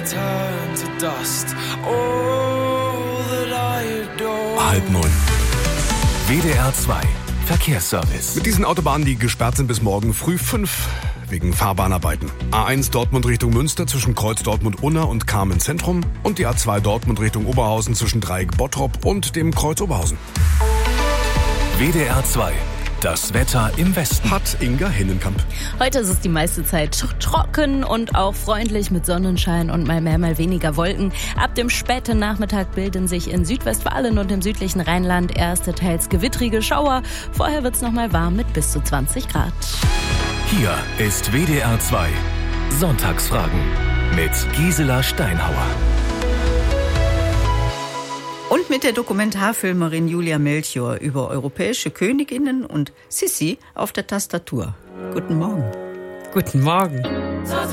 turn to dust. All that I adore. 8:30. WDR 2 Verkehrsservice. Mit diesen Autobahnen, die gesperrt sind bis morgen früh 5 wegen Fahrbahnarbeiten. A1 Dortmund Richtung Münster zwischen Kreuz Dortmund-Unna und Kamen Zentrum und die A2 Dortmund Richtung Oberhausen zwischen Dreieck Bottrop und dem Kreuz Oberhausen. WDR 2. Das Wetter im Westen. Hat Inga Hinnenkamp. Heute ist es die meiste Zeit trocken und auch freundlich mit Sonnenschein und mal mehr, mal weniger Wolken. Ab dem späten Nachmittag bilden sich in Südwestfalen und im südlichen Rheinland erste teils gewittrige Schauer. Vorher wird's noch mal warm mit bis zu 20 Grad. Hier ist WDR 2 Sonntagsfragen mit Gisela Steinhauer. Und mit der Dokumentarfilmerin Julia Melchior über europäische Königinnen und Sissi auf der Tastatur. Guten Morgen. Guten Morgen.